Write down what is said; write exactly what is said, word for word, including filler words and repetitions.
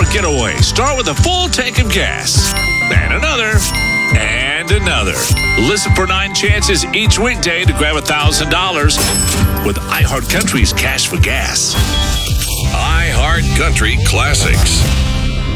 getaway. Start with a full tank of gas. And another. And another. Listen for nine chances each weekday to grab one thousand dollars with iHeartCountry's Cash for Gas. iHeartCountry Classics.